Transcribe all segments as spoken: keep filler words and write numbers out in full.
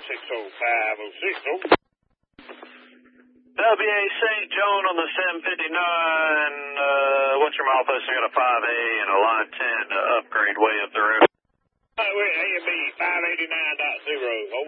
six oh five oh six. Oh. W A Saint John on the seven fifty-nine, uh, what's your milepost? I got a five A and a line ten to upgrade way up the road. Uh, we're A and B, five eighty-nine point zero. Oh.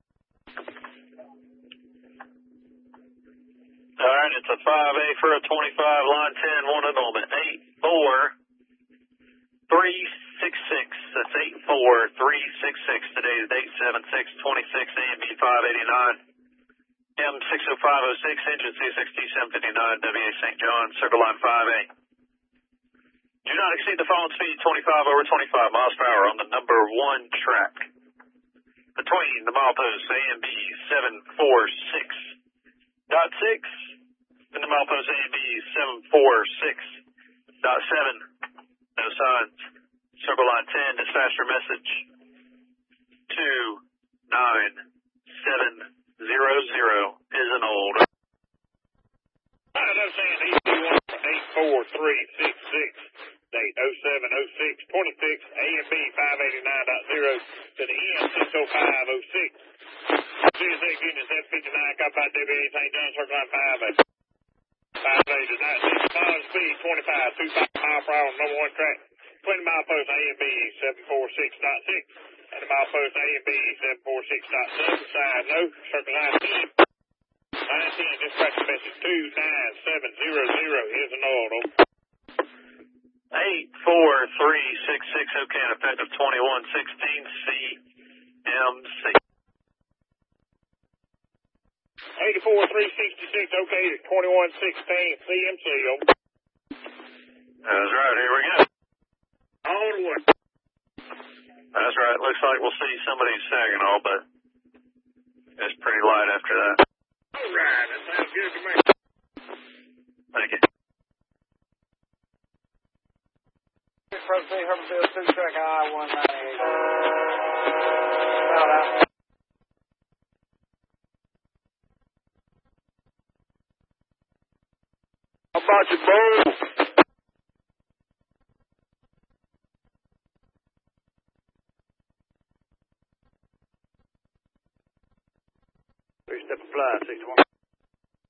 Alright, it's a five A for a twenty-five, line ten, one enrollment, eight four three six six. That's eight four three six six. Today's date seven six twenty-six, A and B five eighty-nine. M six oh five oh six, engine C six T seven fifty-nine, W A Saint John, circle line five A. Do not exceed the following speed, twenty-five over twenty-five miles per hour on the number one track. Between the mileposts A and B seven four six dot six and the milepost A and B seven four six dot seven. No signs. Circle line ten, dispatcher message. two nine seven zero zero is an old. I understand E C one eight four three six six, date oh seven oh six twenty-six, A and B five eighty-nine point zero to the M six oh five oh six. C S X unit seven fifty-nine, copy by W A Saint John, circle line five A. five A does not see final speed twenty-five, twenty-five mile per hour on number one track. twenty mile post A and B seven four six dot six. And the milepost A and B seven four six dot seven, sign no, circle line ten. Line ten, dispatch message two nine seven zero zero, here's an order. eight four three six six, okay, and effective twenty-one sixteen C M C. eighty-four three sixty-six, okay, twenty-one sixteen C M C. That's right, here we go. All the way. That's right. Looks like we'll see somebody in Saginaw, but it's pretty light after that. All right. That sounds good to me. Thank you. Proceed, Herberville, two track I one ninety-eight. About out. How about you, bro? Three step fly, six one.